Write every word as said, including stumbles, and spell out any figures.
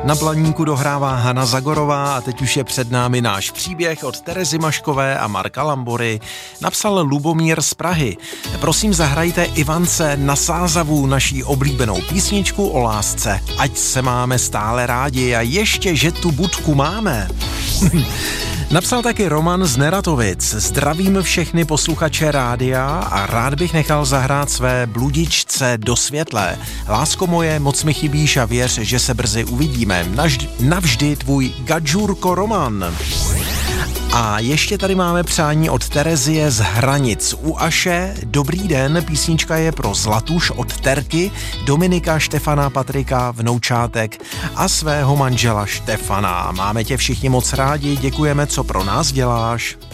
Na Blaníku dohrává Hana Zagorová a teď už je před námi náš příběh od Terezy Maškové a Marka Lambory. Napsal Lubomír z Prahy. Prosím, zahrajte Ivance na Sázavu naší oblíbenou písničku o lásce. Ať se máme stále rádi a ještě, že tu budku máme. Napsal taky Roman z Neratovic. Zdravím všechny posluchače rádia a rád bych nechal zahrát své bludičce do světlé. Lásko moje, moc mi chybíš a věř, že se brzy uvidíme. Navždy, navždy tvůj Gadžurko Roman. A ještě tady máme přání od Terezie z Hranic u Aše. Dobrý den, písnička je pro Zlatuš od Terky, Dominika, Štefana, Patrika, vnoučátek a svého manžela Štefana. Máme tě všichni moc rádi, děkujeme, co pro nás děláš.